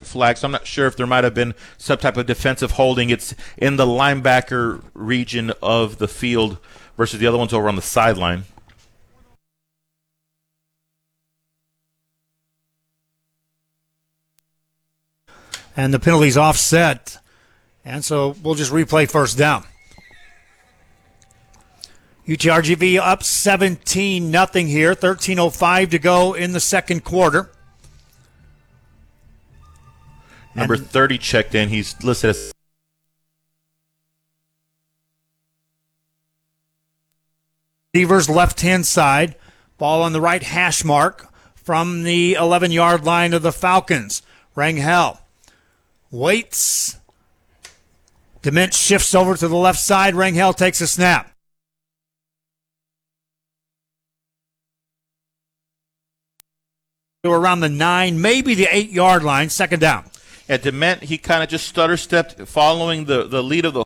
flag, so I'm not sure if there might have been some type of defensive holding. It's in the linebacker region of the field versus the other one's over on the sideline. And the penalty's offset. And so we'll just replay first down. UTRGV up 17-0 here. 13:05 to go in the second quarter. Number 30 checked in. He's listed as receivers left-hand side. Ball on the right hash mark from the 11-yard line of the Falcons. Rangel waits. Dement shifts over to the left side. Rangel takes a snap. Around the 9, maybe the 8-yard line, second down. At Dement, he kind of just stutter-stepped following the lead of the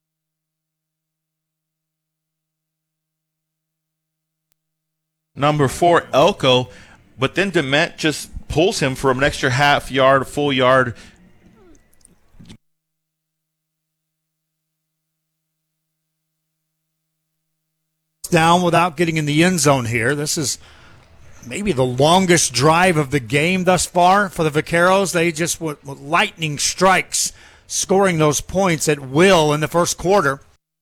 number 4, Elko, but then Dement just pulls him for an extra half yard, full yard. Down without getting in the end zone here. This is maybe the longest drive of the game thus far for the Vaqueros. They just with lightning strikes, scoring those points at will in the first quarter.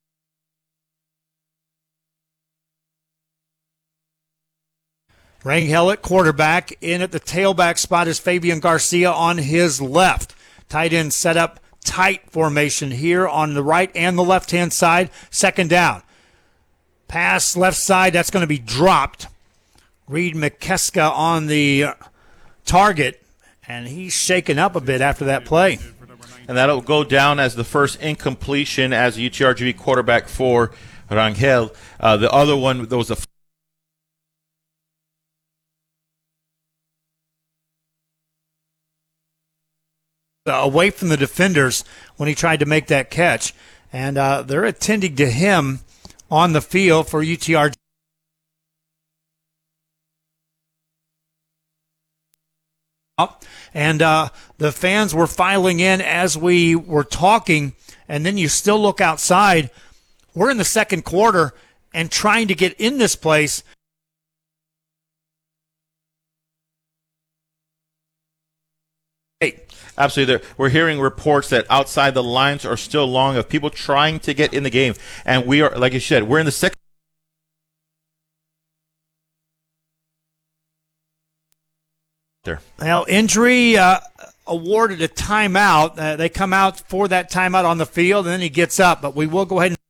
Rangel at quarterback. In at the tailback spot is Fabian Garcia on his left. Tight end set up tight formation here on the right and the left-hand side. Second down. Pass left side, that's going to be dropped. Reed McKeska on the target, and he's shaken up a bit after that play. And that'll go down as the first incompletion as a UTRGV quarterback for Rangel. The other one, there was away from the defenders when he tried to make that catch, and they're attending to him on the field for UTRGV. And the fans were filing in as we were talking, and then you still look outside. We're in the second quarter and trying to get in this place. Absolutely. We're hearing reports that outside the lines are still long of people trying to get in the game. And we are, like you said, we're in the second. Well, injury awarded a timeout. They come out for that timeout on the field, and then he gets up. But we will go ahead and